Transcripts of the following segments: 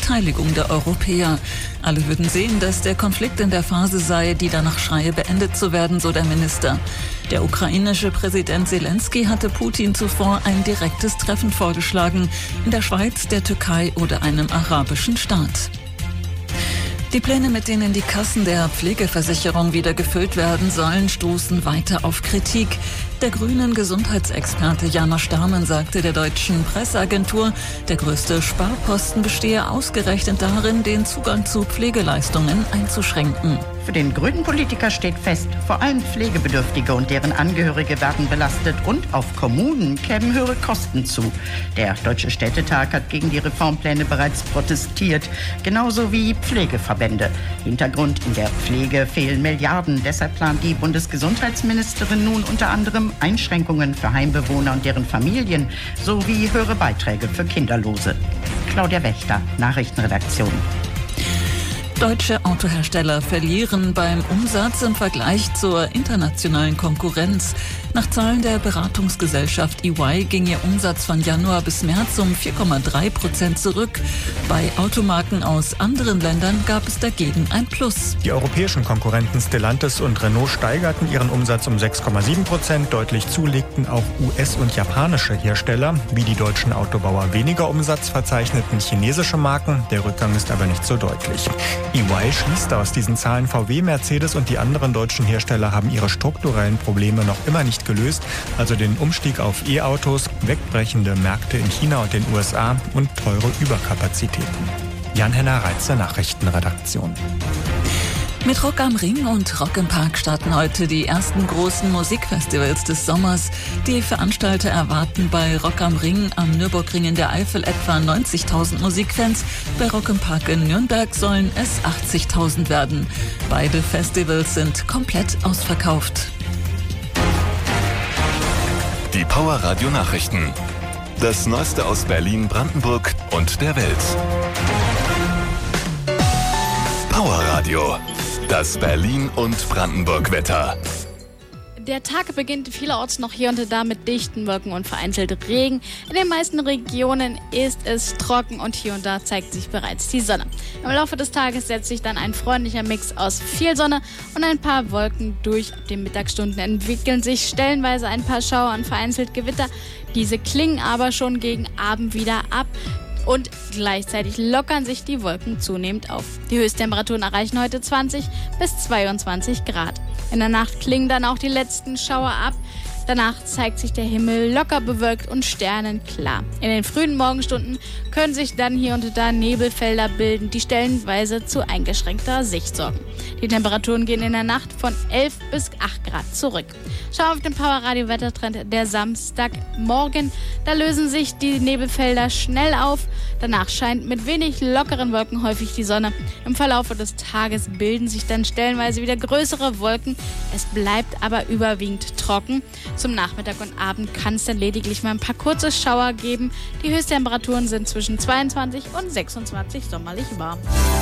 Beteiligung der Europäer. Alle würden sehen, dass der Konflikt in der Phase sei, die danach schreie, beendet zu werden, so der Minister. Der ukrainische Präsident Zelensky hatte Putin zuvor ein direktes Treffen vorgeschlagen, in der Schweiz, der Türkei oder einem arabischen Staat. Die Pläne, mit denen die Kassen der Pflegeversicherung wieder gefüllt werden sollen, stoßen weiter auf Kritik. Der grünen Gesundheitsexperte Jana Starmann sagte der deutschen Presseagentur, der größte Sparposten bestehe ausgerechnet darin, den Zugang zu Pflegeleistungen einzuschränken. Für den grünen Politiker steht fest, vor allem Pflegebedürftige und deren Angehörige werden belastet und auf Kommunen kämen höhere Kosten zu. Der Deutsche Städtetag hat gegen die Reformpläne bereits protestiert, genauso wie Pflegeverbände. Hintergrund: in der Pflege fehlen Milliarden. Deshalb plant die Bundesgesundheitsministerin nun unter anderem Einschränkungen für Heimbewohner und deren Familien sowie höhere Beiträge für Kinderlose. Claudia Wächter, Nachrichtenredaktion. Deutsche Autohersteller verlieren beim Umsatz im Vergleich zur internationalen Konkurrenz. Nach Zahlen der Beratungsgesellschaft EY ging ihr Umsatz von Januar bis März um 4,3% zurück. Bei Automarken aus anderen Ländern gab es dagegen ein Plus. Die europäischen Konkurrenten Stellantis und Renault steigerten ihren Umsatz um 6,7%. Deutlich zulegten auch US- und japanische Hersteller. Wie die deutschen Autobauer weniger Umsatz verzeichneten chinesische Marken. Der Rückgang ist aber nicht so deutlich. EY schließt aus diesen Zahlen, VW, Mercedes und die anderen deutschen Hersteller haben ihre strukturellen Probleme noch immer nicht gelöst, also den Umstieg auf E-Autos, wegbrechende Märkte in China und den USA und teure Überkapazitäten. Jan-Henner Reitze, Nachrichtenredaktion. Mit Rock am Ring und Rock im Park starten heute die ersten großen Musikfestivals des Sommers. Die Veranstalter erwarten bei Rock am Ring am Nürburgring in der Eifel etwa 90.000 Musikfans. Bei Rock im Park in Nürnberg sollen es 80.000 werden. Beide Festivals sind komplett ausverkauft. Die Power Radio Nachrichten. Das Neueste aus Berlin, Brandenburg und der Welt. Power Radio. Das Berlin- und Brandenburg-Wetter. Der Tag beginnt vielerorts noch hier und da mit dichten Wolken und vereinzelt Regen. In den meisten Regionen ist es trocken und hier und da zeigt sich bereits die Sonne. Im Laufe des Tages setzt sich dann ein freundlicher Mix aus viel Sonne und ein paar Wolken durch. Ab den Mittagsstunden entwickeln sich stellenweise ein paar Schauer und vereinzelt Gewitter. Diese klingen aber schon gegen Abend wieder ab. Und gleichzeitig lockern sich die Wolken zunehmend auf. Die Höchsttemperaturen erreichen heute 20 bis 22 Grad. In der Nacht klingen dann auch die letzten Schauer ab. Danach zeigt sich der Himmel locker bewölkt und sternenklar. In den frühen Morgenstunden können sich dann hier und da Nebelfelder bilden, die stellenweise zu eingeschränkter Sicht sorgen. Die Temperaturen gehen in der Nacht von 11 bis 8 Grad zurück. Schauen wir auf den Power Radio Wettertrend der Samstagmorgen. Da lösen sich die Nebelfelder schnell auf. Danach scheint mit wenig lockeren Wolken häufig die Sonne. Im Verlauf des Tages bilden sich dann stellenweise wieder größere Wolken. Es bleibt aber überwiegend trocken. Zum Nachmittag und Abend kann es dann lediglich mal ein paar kurze Schauer geben. Die Höchsttemperaturen sind zwischen 22 und 26 sommerlich warm.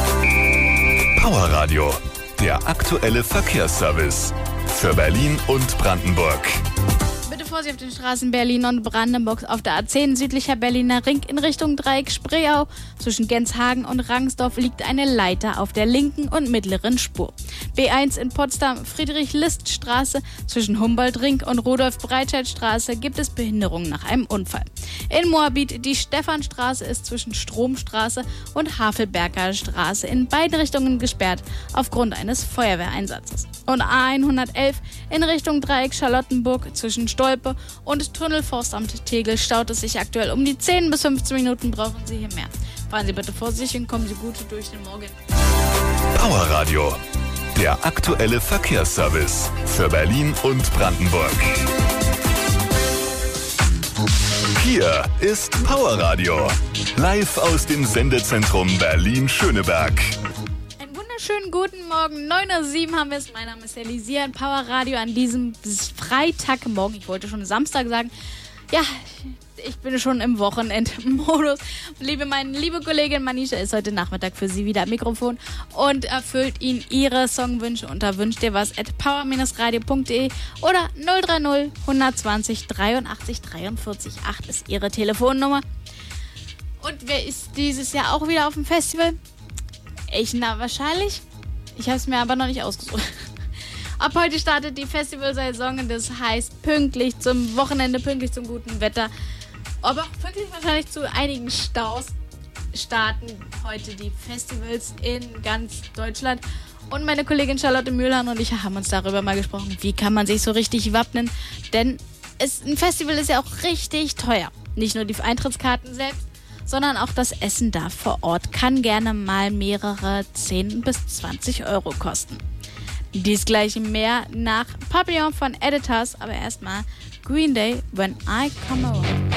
Power Radio. Der aktuelle Verkehrsservice. Für Berlin und Brandenburg. Bitte Vorsicht auf den Straßen Berlin und Brandenburg. Auf der A10 südlicher Berliner Ring in Richtung Dreieck Spreeau. Zwischen Genshagen und Rangsdorf liegt eine Leiter auf der linken und mittleren Spur. B1 in Potsdam, Friedrich-List-Straße. Zwischen Humboldt-Ring und Rudolf-Breitscheid-Straße gibt es Behinderungen nach einem Unfall. In Moabit die Stephanstraße ist zwischen Stromstraße und Havelberger Straße in beide Richtungen gesperrt aufgrund eines Feuerwehreinsatzes. Und A111 in Richtung Dreieck Charlottenburg zwischen Stolpe und Tunnelforstamt Tegel staut es sich aktuell um die 10 bis 15 Minuten. Brauchen Sie hier mehr. Fahren Sie bitte vorsichtig und kommen Sie gut durch den Morgen. Power Radio. Der aktuelle Verkehrsservice für Berlin und Brandenburg. Hier ist Power Radio. Live aus dem Sendezentrum Berlin-Schöneberg. Schönen guten Morgen, 9:07 Uhr haben wir es. Mein Name ist Elisia, Power Radio an diesem Freitagmorgen. Ich wollte schon Samstag sagen. Ja, ich bin schon im Wochenendmodus. Liebe Kollegin Manisha ist heute Nachmittag für Sie wieder am Mikrofon und erfüllt Ihnen Ihre Songwünsche unter wünschtdirwas@power-radio.de oder 030 120 83 43 8 ist Ihre Telefonnummer. Und wer ist dieses Jahr auch wieder auf dem Festival? Ich, wahrscheinlich. Ich habe es mir aber noch nicht ausgesucht. Ab heute startet die Festivalsaison und das heißt pünktlich zum Wochenende, pünktlich zum guten Wetter, aber auch pünktlich wahrscheinlich zu einigen Staus starten heute die Festivals in ganz Deutschland. Und meine Kollegin Charlotte Mühlhahn und ich haben uns darüber mal gesprochen, wie kann man sich so richtig wappnen, denn ein Festival ist ja auch richtig teuer. Nicht nur die Eintrittskarten selbst, sondern auch das Essen da vor Ort kann gerne mal mehrere 10 bis 20 Euro kosten. Dies gleich mehr nach Papillon von Editors, aber erstmal Green Day, When I Come Around.